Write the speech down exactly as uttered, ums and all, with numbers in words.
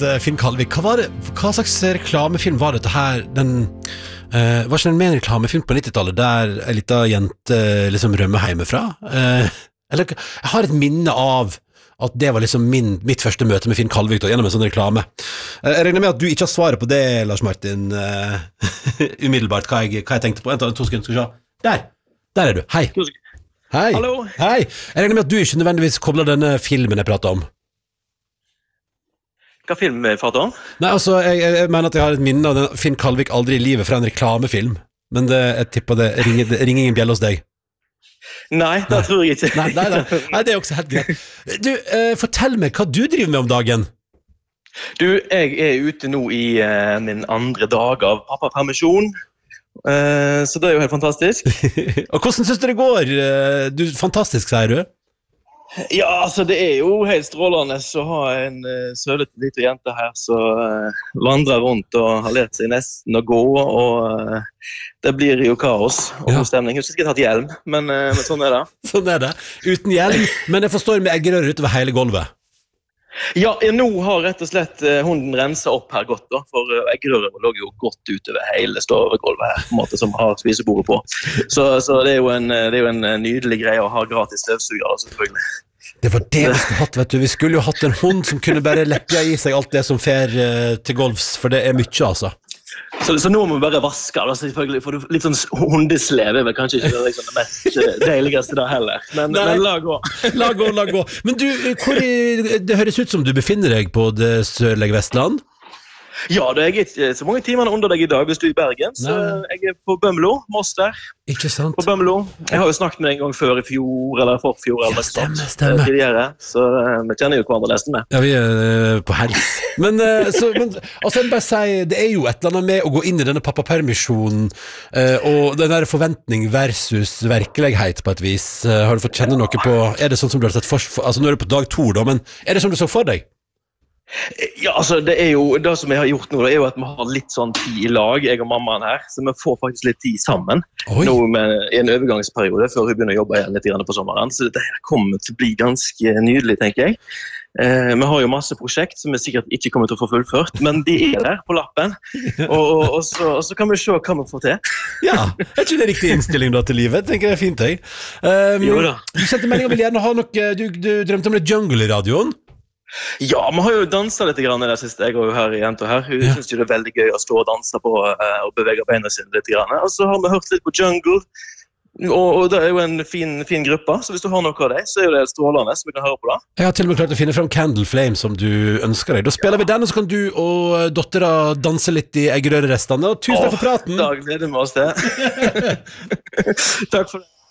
uh, Finn Kalvik. Hva, var det, hva slags reklamefilm var dette her? Den, uh, var ikke den med en reklamefilm på nittitallet der en liten jente liksom rømmer hjemmefra? Uh, eller, jeg har et minne av at det var liksom min, mitt første møte med Finn Kalvik da, gjennom en sånn reklame. Uh, jeg regner med at du ikke har svaret på det, Lars Martin, uh, umiddelbart, hva jeg, hva jeg tenkte på. En, to sekunder, skal vi se. Der! Der er du. Hei. Hei. Hallo. Hei. Jeg regner med at du ikke nødvendigvis kobler denne filmen jeg prater om. Hva film er det om? Nei, altså, jeg, jeg mener at jeg har et minne av den Finn Kalvik aldri i livet fra en reklamefilm. Men det, jeg tipper det ringer, det ringer ingen bjell hos deg. Nei, det nei. tror jeg ikke. Nei, nei, nei. nei, det er også helt greit. Du, uh, fortell meg hva du driver med om dagen. Du, jeg er ute nå i uh, min andre dag av pappapermisjon. Uh, så det er jo helt fantastisk. Og hvordan synes du det går? Uh, du, fantastisk, sier du? Ja, altså det er jo helt strålende å ha en uh, sølete liten jente her som uh, vandrer rundt og har lært seg nesten å gå, og uh, det blir jo kaos og god stemning. Jeg husker ikke jeg har tatt hjelm, men, uh, men sånn er det. Sånn er det, uten hjelm, men jeg forstår med eggerør utover hele gulvet. Ja, nå har rett og slett uh, hunden renset opp her godt da, for uh, eggerøret lå jo godt utover hele stålegulvet her, på en måte som har spisebordet på. Så, så det, er jo en, det er jo en nydelig greie å ha gratis støvsuger, selvfølgelig. Det var det vi skulle hatt, vet du. Vi skulle jo hatt en hund som kunne bare leppe i seg alt det som fer uh, til golfs, for det er mye, altså. Så, så nå må vi bare vaske, da, selvfølgelig, for litt sånn hundeslev er vel kanskje ikke liksom det mest deiligste da heller, men, men la gå. La gå, la gå. Men du, hvor i, det høres ut som du befinner deg på det sørlige Vestland? Ja, det er ikke så mange timer under deg i dag hvis du er i Bergen, så Nei. jeg er på Bømlo, Moss der. Ikke sant? På Bømlo. Jeg har jo snakket med deg en gang før i fjor, eller forfjor, eller ja, stemmer, stemmer. tidligere, så uh, vi kjenner jo hverandre nesten med. Ja, vi er uh, på hers. Men, uh, så, men altså, jeg bare si, det er jo et eller annet med å gå inn i denne pappapermisjonen, uh, og den der forventning versus virkelighet på et vis. Uh, har du fått kjenne noe på, er det sånn som du har sett for, for altså nå er det på dag to da, men er det som du så for deg? Ja, altså det er jo, det som jeg har gjort nå det er jo at vi har litt sånn tid i lag, jeg og mammaen her, så vi får faktisk litt tid sammen. Oi. Nå med, i en overgangsperiode før vi begynner å jobbe igjen litt på sommeren, så dette her kommer til å bli ganske nydelig, tenker jeg. Eh, vi har jo masse prosjekt som vi sikkert ikke kommer til å få fullført, men de er der på lappen, og, og, og, så, og så kan vi se hva vi får til. Ja, er ikke det riktig innstilling da til livet? Tenker jeg er fint, jeg. Um, jo da. Du sendte melding og vil gjerne ha noe, du, du drømte om det jungle i radioen? Ja, vi har jo danset litt grann i det siste, jeg og her i jenta her. Hun ja. synes jo det er veldig gøy å stå og danse på uh, og bevege beina sine litt grann. Og så har vi hørt litt på Jungle, og, og det er jo en fin, fin gruppe, så hvis du har noe av det, så er jo det strålende, så vi kan høre på det. Jeg har til og med klart å finne frem Candle Flame som du ønsker deg. Da spiller ja. vi den, og så kan du og dottera danse litt i eggerørerestene. Tusen takk for praten! Da gleder vi oss til. Takk for det.